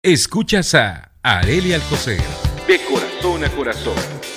Escuchas a Arely Alcocer, de corazón a corazón.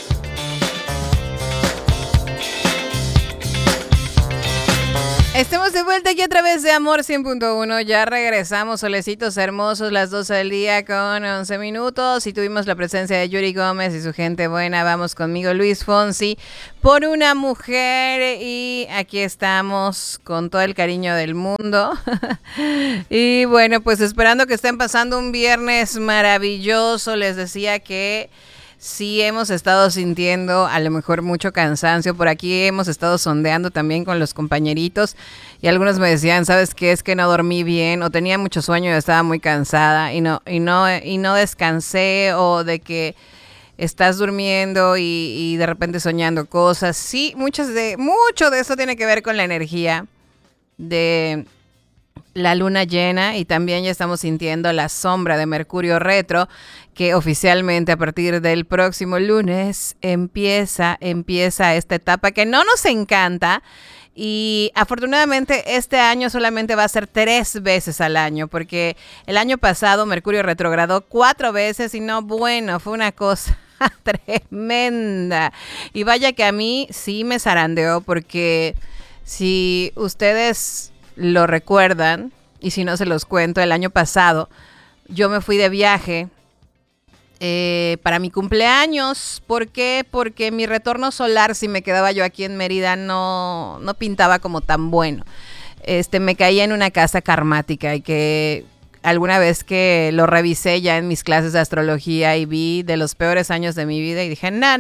Estamos de vuelta aquí a través de Amor 100.1. Ya regresamos, solecitos hermosos, las 12 del día con 11 minutos. Y tuvimos la presencia de Yuri Gómez y su gente buena. Vamos conmigo, Luis Fonsi, por una mujer. Y aquí estamos con todo el cariño del mundo. Y bueno, pues esperando que estén pasando un viernes maravilloso. Les decía que sí hemos estado sintiendo a lo mejor mucho cansancio. Por aquí hemos estado sondeando también con los compañeritos y algunos me decían, ¿sabes qué? Es que no dormí bien o tenía mucho sueño y estaba muy cansada y no descansé, o de que estás durmiendo y de repente soñando cosas. Sí, mucho de eso tiene que ver con la energía de la luna llena, y también ya estamos sintiendo la sombra de Mercurio retro, que oficialmente a partir del próximo lunes empieza esta etapa que no nos encanta. Y afortunadamente este año solamente va a ser 3 veces al año, porque el año pasado Mercurio retrogradó 4 veces y no, bueno, fue una cosa tremenda. Y vaya que a mí sí me zarandeó, porque si ustedes lo recuerdan, y si no se los cuento, el año pasado yo me fui de viaje para mi cumpleaños. ¿Por qué? Porque mi retorno solar, si me quedaba yo aquí en Mérida, no pintaba como tan bueno. Me caía en una casa karmática, y que alguna vez que lo revisé ya en mis clases de astrología y vi de los peores años de mi vida y dije, no,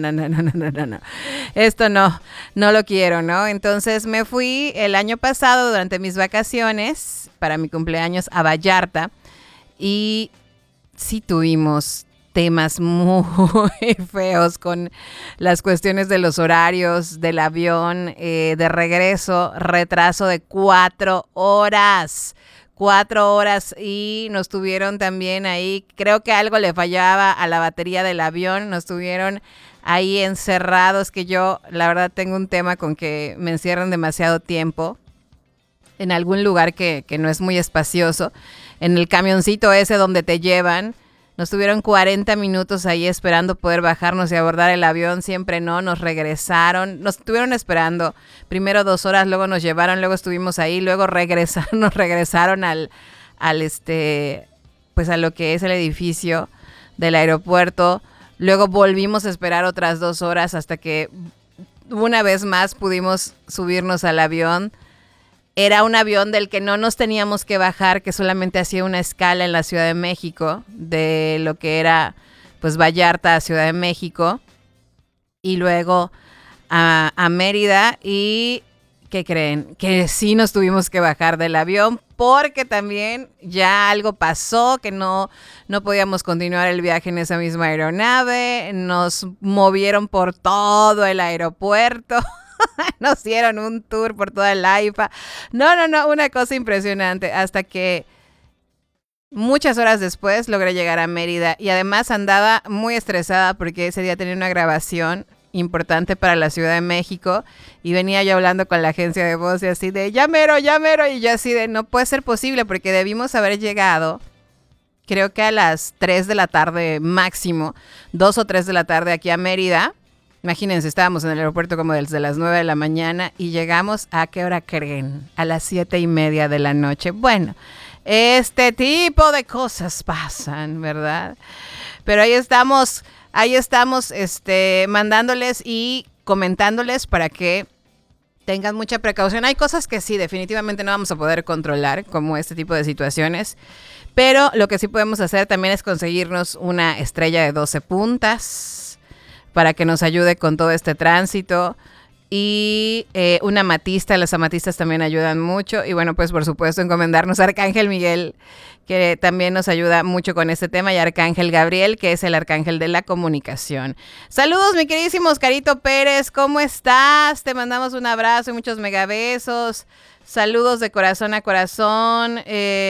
esto no lo quiero, ¿no? Entonces me fui el año pasado durante mis vacaciones para mi cumpleaños a Vallarta, y sí tuvimos temas muy feos con las cuestiones de los horarios del avión de regreso, retraso de 4 horas. 4 horas, y nos tuvieron también ahí, creo que algo le fallaba a la batería del avión, nos tuvieron ahí encerrados, que yo la verdad tengo un tema con que me encierran demasiado tiempo en algún lugar que no es muy espacioso, en el camioncito ese donde te llevan. Nos tuvieron 40 minutos ahí esperando poder bajarnos y abordar el avión. Siempre no, nos regresaron. Nos estuvieron esperando primero 2 horas, luego nos llevaron, luego estuvimos ahí, luego nos regresaron pues a lo que es el edificio del aeropuerto. Luego volvimos a esperar otras 2 horas hasta que una vez más pudimos subirnos al avión. Era un avión del que no nos teníamos que bajar, que solamente hacía una escala en la Ciudad de México, de lo que era pues Vallarta a Ciudad de México, y luego a Mérida. Y ¿qué creen? Que sí nos tuvimos que bajar del avión, porque también ya algo pasó, que no podíamos continuar el viaje en esa misma aeronave. Nos movieron por todo el aeropuerto. Nos dieron un tour por toda el AIFA. No, una cosa impresionante. Hasta que muchas horas después logré llegar a Mérida. Y además andaba muy estresada porque ese día tenía una grabación importante para la Ciudad de México. Y venía yo hablando con la agencia de voz y así de, ya mero. Y yo así de, no puede ser posible, porque debimos haber llegado, creo que a las 3 de la tarde máximo, 2 o 3 de la tarde aquí a Mérida. Imagínense, estábamos en el aeropuerto como desde las 9 de la mañana y llegamos, ¿a qué hora creen? A las 7:30 de la noche. Bueno, este tipo de cosas pasan, ¿verdad? Pero ahí estamos, mandándoles y comentándoles para que tengan mucha precaución. Hay cosas que sí, definitivamente no vamos a poder controlar, como este tipo de situaciones. Pero lo que sí podemos hacer también es conseguirnos una estrella de 12 puntas, para que nos ayude con todo este tránsito, y una amatista. Las amatistas también ayudan mucho, y bueno, pues por supuesto encomendarnos a Arcángel Miguel, que también nos ayuda mucho con este tema, y Arcángel Gabriel, que es el arcángel de la comunicación. Saludos, mi queridísimo Oscarito Pérez, ¿cómo estás? Te mandamos un abrazo y muchos megabesos. Saludos de corazón a corazón.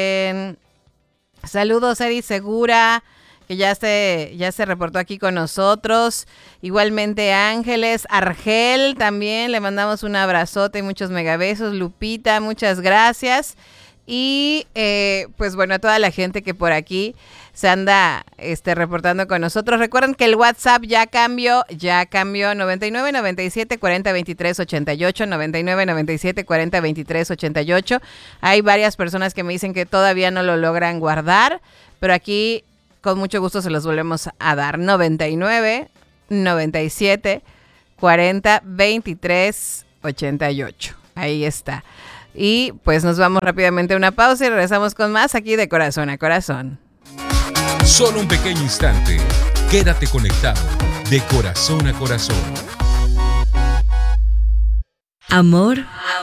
Saludos, Eri Segura, que ya se reportó aquí con nosotros. Igualmente Ángeles, Argel también, le mandamos un abrazote y muchos megabesos. Lupita, muchas gracias. Y pues bueno, a toda la gente que por aquí se anda reportando con nosotros. Recuerden que el WhatsApp ya cambió 99 97 40 23 88, 99 97 40 23 88. Hay varias personas que me dicen que todavía no lo logran guardar, pero aquí con mucho gusto se los volvemos a dar. 99 97 40 23 88. Ahí está. Y pues nos vamos rápidamente a una pausa y regresamos con más aquí de Corazón a Corazón. Solo un pequeño instante. Quédate conectado de Corazón a Corazón. Amor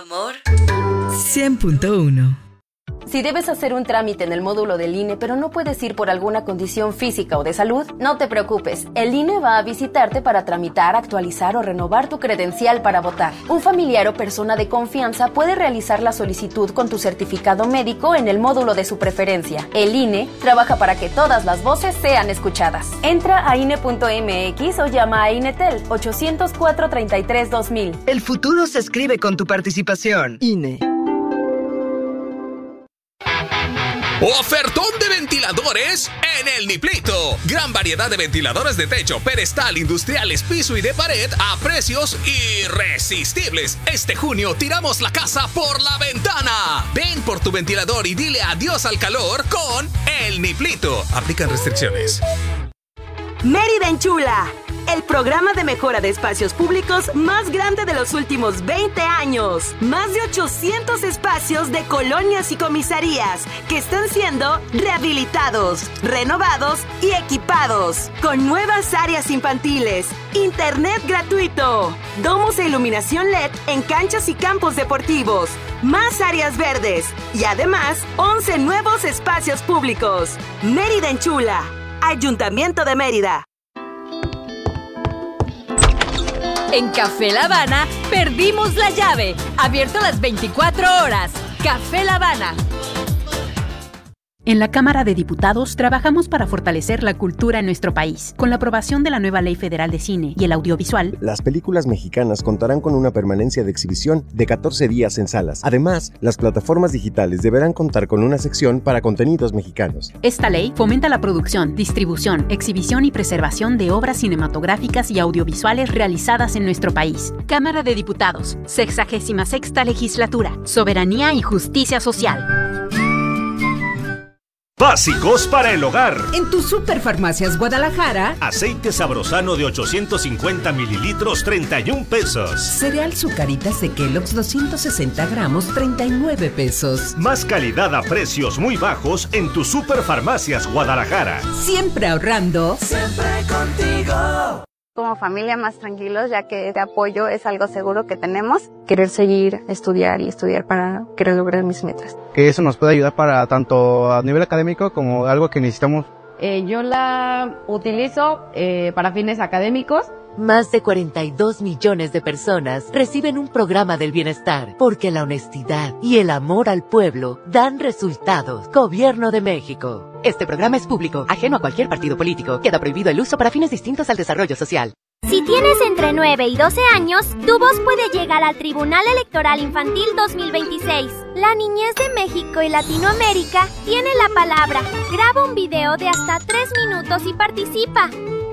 100.1. Si debes hacer un trámite en el módulo del INE, pero no puedes ir por alguna condición física o de salud, no te preocupes. El INE va a visitarte para tramitar, actualizar o renovar tu credencial para votar. Un familiar o persona de confianza puede realizar la solicitud con tu certificado médico en el módulo de su preferencia. El INE trabaja para que todas las voces sean escuchadas. Entra a INE.mx o llama a INETEL 804-33-2000. El futuro se escribe con tu participación. INE. ¡Ofertón de ventiladores en el Niplito! Gran variedad de ventiladores de techo, pedestal, industriales, piso y de pared a precios irresistibles. Este junio tiramos la casa por la ventana. Ven por tu ventilador y dile adiós al calor con el Niplito. Aplican restricciones. Mérida Enchula, el programa de mejora de espacios públicos más grande de los últimos 20 años. Más de 800 espacios de colonias y comisarías que están siendo rehabilitados, renovados y equipados. Con nuevas áreas infantiles, internet gratuito, domos e iluminación LED en canchas y campos deportivos, más áreas verdes y además 11 nuevos espacios públicos. Mérida Enchula, Ayuntamiento de Mérida. En Café La Habana perdimos la llave. Abierto las 24 horas. Café La Habana. En la Cámara de Diputados trabajamos para fortalecer la cultura en nuestro país. Con la aprobación de la nueva Ley Federal de Cine y el Audiovisual, las películas mexicanas contarán con una permanencia de exhibición de 14 días en salas. Además, las plataformas digitales deberán contar con una sección para contenidos mexicanos. Esta ley fomenta la producción, distribución, exhibición y preservación de obras cinematográficas y audiovisuales realizadas en nuestro país. Cámara de Diputados, 66ª Legislatura, Soberanía y Justicia Social. Básicos para el hogar. En tu Superfarmacias Guadalajara, aceite sabrosano de 850 mililitros, 31 pesos. Cereal Zucaritas de Kellogg's 260 gramos, 39 pesos. Más calidad a precios muy bajos en tu Superfarmacias Guadalajara. Siempre ahorrando. Siempre contigo. Como familia más tranquilos, ya que este apoyo es algo seguro que tenemos. Querer seguir, estudiar para querer lograr mis metas. Que eso nos puede ayudar para tanto a nivel académico como algo que necesitamos. Yo la utilizo para fines académicos. Más de 42 millones de personas reciben un programa del bienestar porque la honestidad y el amor al pueblo dan resultados. Gobierno de México. Este programa es público, ajeno a cualquier partido político. Queda prohibido el uso para fines distintos al desarrollo social. Si tienes entre 9 y 12 años, tu voz puede llegar al Tribunal Electoral Infantil 2026. La niñez de México y Latinoamérica tiene la palabra. Graba un video de hasta 3 minutos y participa.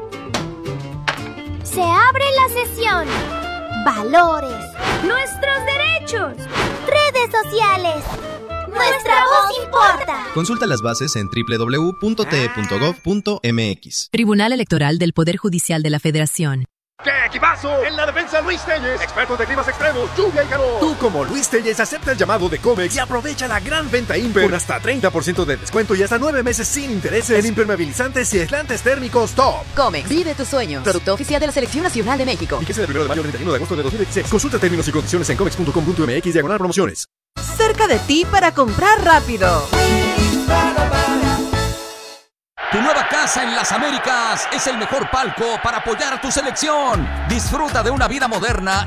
Se abre la sesión. Valores. Nuestros derechos. Redes sociales. Nuestra voz importa. Consulta las bases en www.te.gov.mx. Tribunal Electoral del Poder Judicial de la Federación. ¡Qué equipazo! En la defensa, Luis Telles, expertos de climas extremos, lluvia y calor. Tú, como Luis Telles, acepta el llamado de Comex y aprovecha la gran venta Imper con hasta 30% de descuento y hasta 9 meses sin intereses en impermeabilizantes y aislantes térmicos top. Comex, vive tus sueños. Producto oficial de la Selección Nacional de México. Y que sea del 1 de mayo al 31 de agosto de 2016. Consulta términos y condiciones en comex.com.mx/promociones. Cerca de ti para comprar rápido. Tu nueva casa en las Américas es el mejor palco para apoyar a tu selección. Disfruta de una vida moderna